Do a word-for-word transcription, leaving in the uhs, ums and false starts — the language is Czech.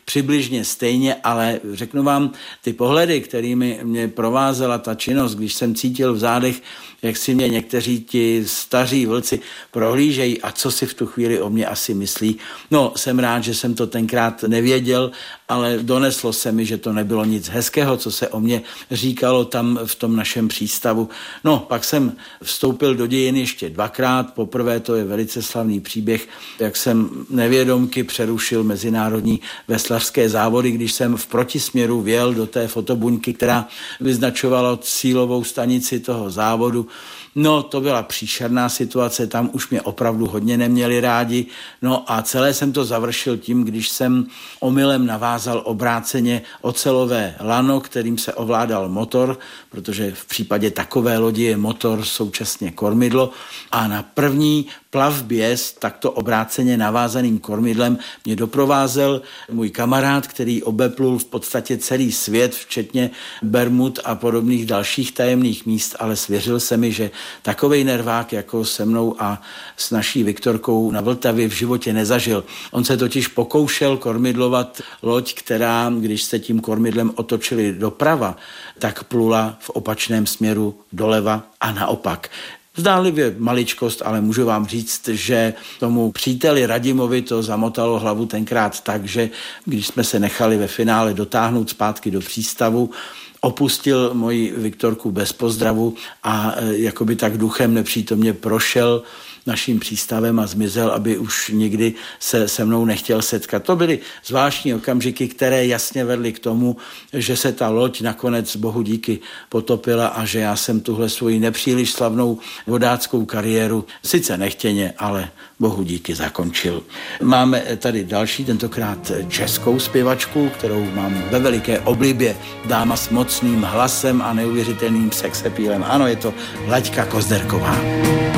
přibližně stejně, ale řeknu vám, ty pohledy, kterými mě provázela ta činnost, když jsem cítil v zádech, jak si mě někteří ti staří vlci prohlížejí a co si v tu chvíli o mě asi myslí. No, jsem rád, že jsem to tenkrát nevěděl, ale doneslo se mi, že to nebylo nic hezkého, co se o mě říkalo tam v tom našem přístavu. No, pak jsem vstoupil do dějin ještě dvakrát. Poprvé to je velice slavný příběh, jak jsem nevědomky přerušil mezinárodní veslařské závody, když jsem v protisměru vjel do té fotobuňky, která vyznačovala cílovou stanici toho závodu. No, to byla příšerná situace, tam už mě opravdu hodně neměli rádi. No a celé jsem to završil tím, když jsem omylem navázal obráceně ocelové lano, kterým se ovládal motor, protože v případě takové lodi je motor současně kormidlo, a na první plavbě s takto obráceně navázaným kormidlem mě doprovázel můj kamarád, který obeplul v podstatě celý svět, včetně Bermud a podobných dalších tajemných míst, ale svěřil se mi, že takovej nervák jako se mnou a s naší Viktorkou na Vltavě v životě nezažil. On se totiž pokoušel kormidlovat loď, která, když se tím kormidlem otočili doprava, tak plula v opačném směru doleva a naopak. Zdánlivě maličkost, ale můžu vám říct, že tomu příteli Radimovi to zamotalo hlavu tenkrát tak, že když jsme se nechali ve finále dotáhnout zpátky do přístavu, opustil moji Viktorku bez pozdravu a jakoby tak duchem nepřítomně prošel naším přístavem a zmizel, aby už nikdy se se mnou nechtěl setkat. To byly zvláštní okamžiky, které jasně vedly k tomu, že se ta loď nakonec bohu díky potopila a že já jsem tuhle svoji nepříliš slavnou vodáckou kariéru sice nechtěně, ale bohu díky zakončil. Máme tady další, tentokrát českou zpěvačku, kterou mám ve veliké oblibě. Dáma s mocným hlasem a neuvěřitelným sexapílem. Ano, je to Laďka Kozderková.